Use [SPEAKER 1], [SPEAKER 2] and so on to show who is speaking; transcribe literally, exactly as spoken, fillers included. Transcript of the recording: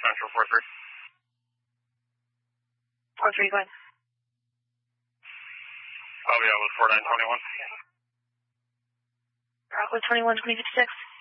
[SPEAKER 1] Central four three.
[SPEAKER 2] four three, go ahead.
[SPEAKER 1] Oh, yeah, with four nine twenty-one.
[SPEAKER 2] Rockwood twenty-one, twenty fifty-six.